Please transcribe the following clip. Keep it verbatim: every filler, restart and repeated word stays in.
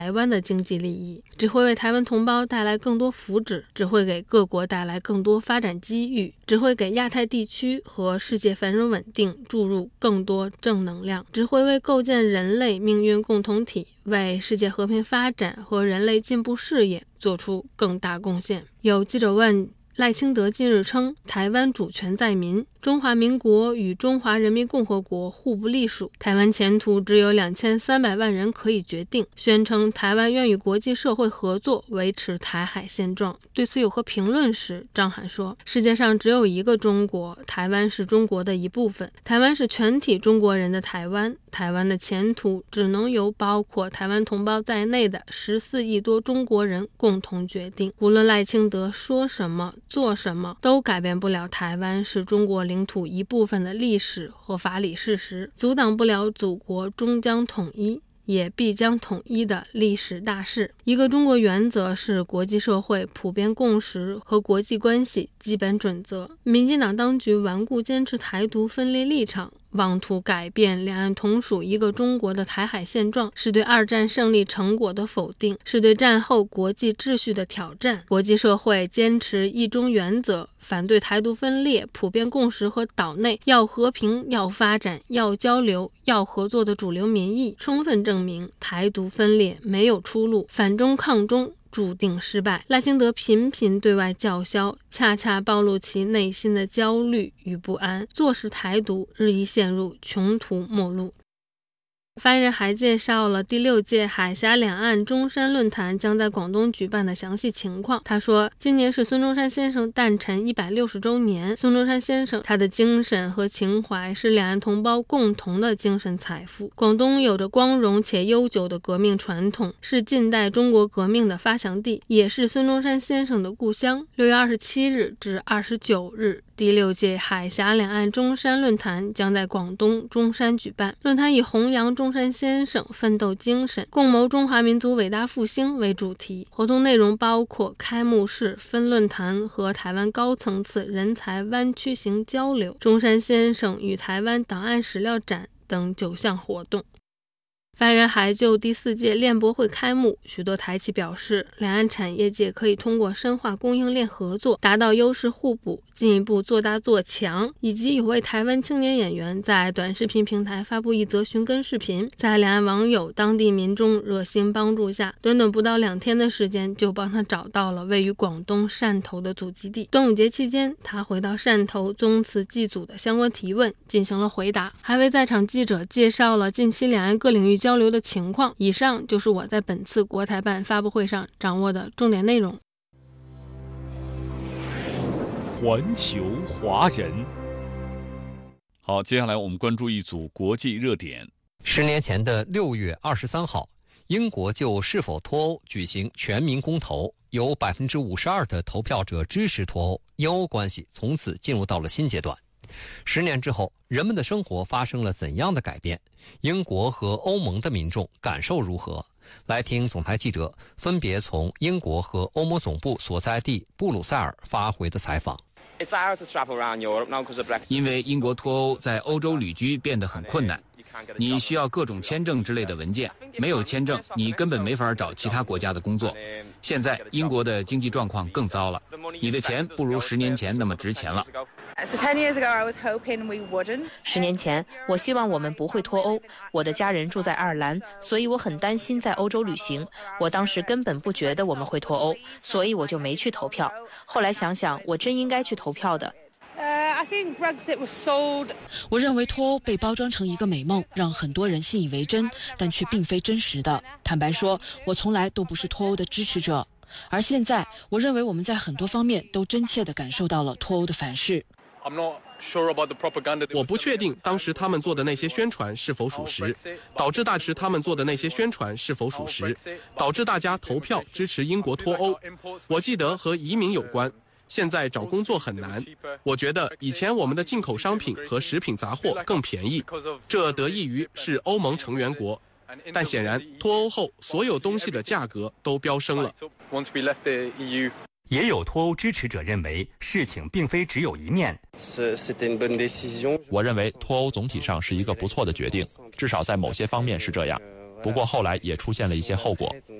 台湾的经济利益，只会为台湾同胞带来更多福祉，只会给各国带来更多发展机遇，只会给亚太地区和世界繁荣稳定注入更多正能量，只会为构建人类命运共同体、为世界和平发展和人类进步事业做出更大贡献。有记者问，赖清德近日称台湾主权在民，中华民国与中华人民共和国互不隶属，台湾前途只有两千三百万人可以决定，宣称台湾愿与国际社会合作维持台海现状。对此有何评论时，张涵说，世界上只有一个中国，台湾是中国的一部分，台湾是全体中国人的台湾，台湾的前途只能由包括台湾同胞在内的十四亿多中国人共同决定。无论赖清德说什么做什么，都改变不了台湾是中国领土一部分的历史和法理事实，阻挡不了祖国终将统一也必将统一的历史大势。一个中国原则是国际社会普遍共识和国际关系基本准则。民进党当局顽固坚持台独分裂立场，妄图改变两岸同属一个中国的台海现状，是对二战胜利成果的否定，是对战后国际秩序的挑战。国际社会坚持一中原则，反对台独分裂、普遍共识和岛内要和平、要发展、要交流、要合作的主流民意，充分证明台独分裂没有出路，反中抗中注定失败。赖清德频频对外叫嚣，恰恰暴露其内心的焦虑与不安，坐视台独日益陷入穷途末路。发言人还介绍了第六届海峡两岸中山论坛将在广东举办的详细情况。他说，今年是孙中山先生诞辰一百六十周年，孙中山先生他的精神和情怀是两岸同胞共同的精神财富。广东有着光荣且悠久的革命传统，是近代中国革命的发祥地，也是孙中山先生的故乡。六月二十七日至二十九日，第六届海峡两岸中山论坛将在广东中山举办。论坛以弘扬中山先生奋斗精神，共谋中华民族伟大复兴为主题。活动内容包括开幕式、分论坛和台湾高层次人才湾区型交流、中山先生与台湾档案史料展等九项活动。发言人还就第四届链博会开幕，许多台企表示，两岸产业界可以通过深化供应链合作，达到优势互补，进一步做大做强。以及有位台湾青年演员在短视频平台发布一则寻根视频，在两岸网友、当地民众热心帮助下，短短不到两天的时间就帮他找到了位于广东汕头的祖籍地。端午节期间，他回到汕头宗祠祭祖的相关提问进行了回答，还为在场记者介绍了近期两岸各领域交流的情况。以上就是我在本次国台办发布会上掌握的重点内容。 环球华人，好，接下来我们关注一组国际热点。 十年前的六月二十三号，英国就是否脱欧举行全民公投，有百分之五十二的投票者支持脱欧，英欧关系从此进入到了新阶段。十年之后，人们的生活发生了怎样的改变？英国和欧盟的民众感受如何？来听总台记者分别从英国和欧盟总部所在地布鲁塞尔发回的采访。 因为英国脱欧，在欧洲旅居变得很困难，你需要各种签证之类的文件，没有签证，你根本没法找其他国家的工作。现在英国的经济状况更糟了，你的钱不如十年前那么值钱了。 十年前，我希望我们不会脱欧。我的家人住在爱尔兰，所以我很担心在欧洲旅行。我当时根本不觉得我们会脱欧，所以我就没去投票。后来想想，我真应该去投票的。 我认为脱欧被包装成一个美梦，让很多人信以为真，但却并非真实的。坦白说，我从来都不是脱欧的支持者。而现在，我认为我们在很多方面都真切地感受到了脱欧的反噬。 我不确定当时他们做的那些宣传是否属实，导致大致他们做的那些宣传是否属实，导致大家投票支持英国脱欧。我记得和移民有关。现在找工作很难，我觉得以前我们的进口商品和食品杂货更便宜，这得益于是欧盟成员国。但显然脱欧后，所有东西的价格都飙升了。 也有脱欧支持者认为，事情并非只有一面。 我认为脱欧总体上是一个不错的决定，至少在某些方面是这样。 不过后来也出现了一些后果。